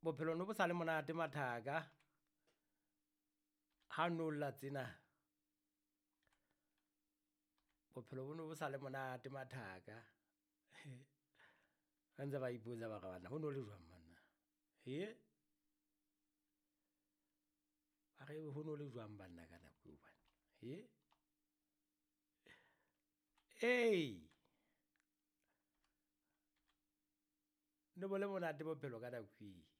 bophelo no bo sa le monate mathaka ha no lla tsena bophelo bo no bo sa le monate mathaka ha ntse ba ipotsa ba bana ho no le jwang manna ba re ho no le jwang banna ka nako eo bana ne bo le monate bophelo ka nako eo